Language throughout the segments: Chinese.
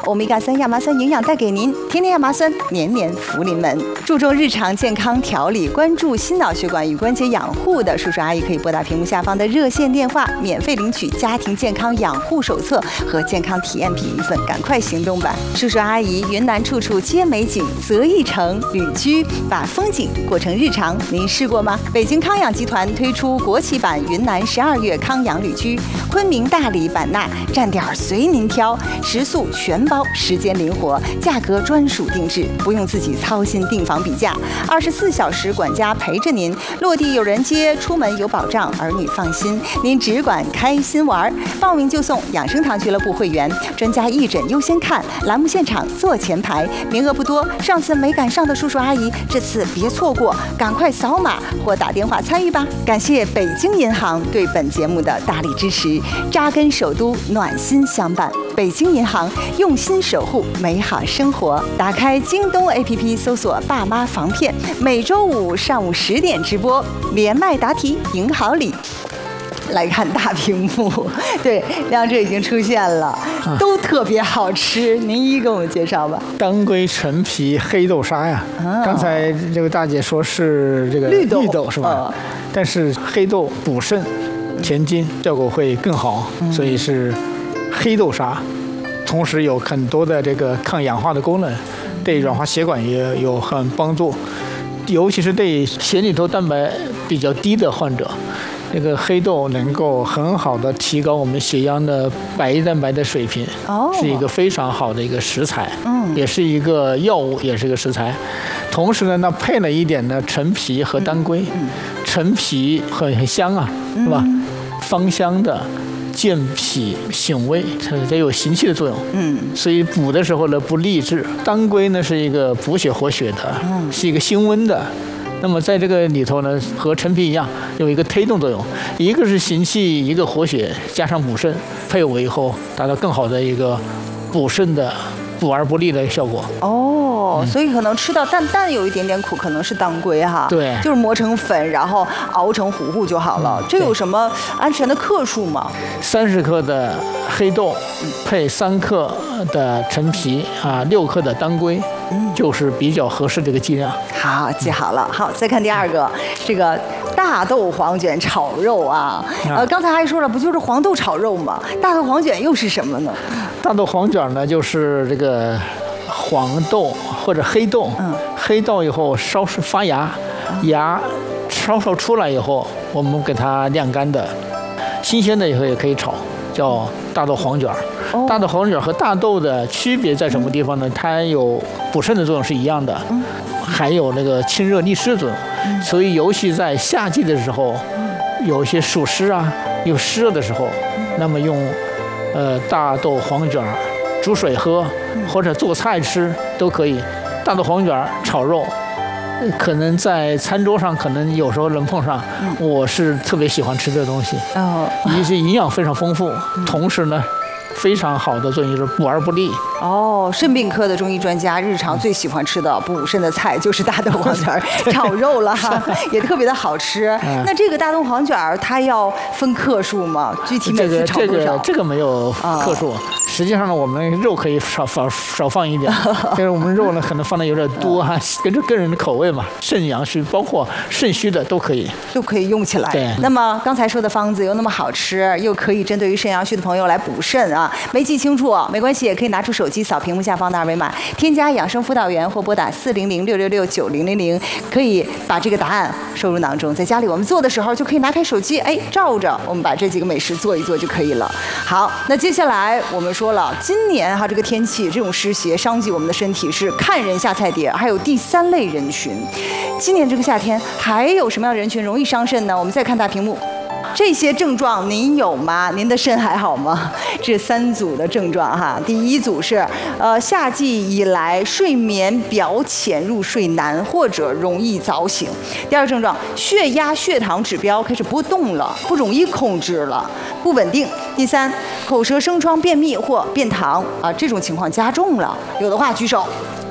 欧米伽3亚麻酸营养带给您，天天亚麻酸，年年福临门。注重日常健康调理，关注心脑血管与关节养护的叔叔阿姨可以拨打屏幕下方的热线电话，免费领取家庭健康养护手册和健康体验品1份，赶快行动吧！叔叔阿姨，云南处处皆美景，择一城旅居，把风景过成日常，您试过吗？北京康养集团推出国企版云南12月康养旅居，昆明、大理、版纳站点随您挑，食宿全包，时间灵活，价格专属定制，不用自己操心订房比价，24小时管家陪着您，落地有人接，出门有保障，儿女放心，您只管开心玩。报名就送养生堂俱乐部会员，专家义诊优先看，栏目现场坐前排，名额不多，上次没赶上的叔叔阿姨，这次别错过，赶快扫码或打电话参与吧。感谢北京银行对本节目的大力支持，扎根首都，暖心相伴。北京银行用心守护美好生活。打开京东 APP 搜索爸妈防骗，每周5上午10点直播，连麦答题赢好礼。来看大屏幕，对，两者已经出现了，都特别好吃。您一一给我们介绍吧。 当归陈皮黑豆沙呀，刚才这个大姐说是这个绿豆是吧？但是黑豆补肾、填精，效果会更好，所以是黑豆沙。同时有很多的这个抗氧化的功能，对软化血管也有很帮助，尤其是对血里头蛋白比较低的患者。这个黑豆能够很好的提高我们血样的白衣蛋白的水平，是一个非常好的一个食材，也是一个药物，也是一个食材。同时呢，那配了一点的陈皮和当归，陈皮很香啊，是吧？芳香的，健脾醒胃，它有行气的作用，所以补的时候呢不励志。当归呢是一个补血活血的，是一个辛温的。那么在这个里头呢，和陈皮一样，有一个推动作用，一个是行气，一个活血，加上补肾，配合以后，达到更好的一个补肾的补而不利的效果。 所以可能吃到淡有一点点苦，可能是当归哈。 对， 就是磨成粉，然后熬成糊糊就好了。这有什么安全的克数吗 ？30克的黑豆配3克的陈皮6克的当归。就是比较合适的一个剂量。 好，记好了。好，再看第二个，这个大豆黄卷炒肉啊。刚才还说了，不就是黄豆炒肉吗？大豆黄卷又是什么呢？ 大豆黄卷呢，就是这个黄豆或者黑豆，黑豆以后烧是发芽，芽稍稍出来以后，我们给它晾干的，新鲜的以后也可以炒，叫大豆黄卷。大豆黄卷和大豆的区别在什么地方呢？它有补肾的作用是一样的，还有那个清热利湿的作用。所以尤其在夏季的时候，有一些暑湿啊，有湿热的时候，那么用大豆黄卷煮水喝，或者做菜吃都可以。大豆黄卷炒肉，可能在餐桌上可能有时候能碰上，我是特别喜欢吃这个东西。一是营养非常丰富，同时呢，非常好的作用就是补而不利。 肾病科的中医专家日常最喜欢吃的补肾的菜就是大豆黄卷炒肉了，也特别的好吃。那这个大豆黄卷它要分克数吗？具体每次炒多少？ 这个没有克数。实际上呢，我们肉可以少放一点，但是我们肉呢可能放的有点多跟着个人的口味嘛。肾阳虚，包括肾虚的都可以用起来。 对。 那么刚才说的方子又那么好吃，又可以针对于肾阳虚的朋友来补肾啊，没记清楚没关系，也可以拿出手机扫屏幕下方的2维码，添加养生辅导员或拨打400-666-9000，可以把这个答案收入囊中。在家里我们做的时候就可以拿开手机，照着我们把这几个美食做一做就可以了。好，那接下来我们说了，今年这个天气这种湿邪伤及我们的身体是看人下菜碟，还有第3类人群。今年这个夏天还有什么样的人群容易伤肾呢？我们再看大屏幕。这些症状您有吗？您的肾还好吗？这3组的症状哈。第一组是夏季以来睡眠表浅，入睡难或者容易早醒。第二症状，血压、血糖指标开始波动了，不容易控制了，不稳定。第3，口舌生疮、便秘或便溏这种情况加重了，有的话举手。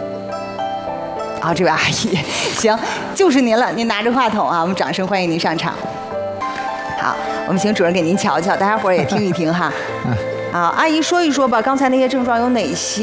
这位阿姨，行，就是您了，您拿着话筒我们掌声欢迎您上场。好，我们请主任给您瞧瞧，大家伙儿也听一听哈。阿姨说一说吧，刚才那些症状有哪些？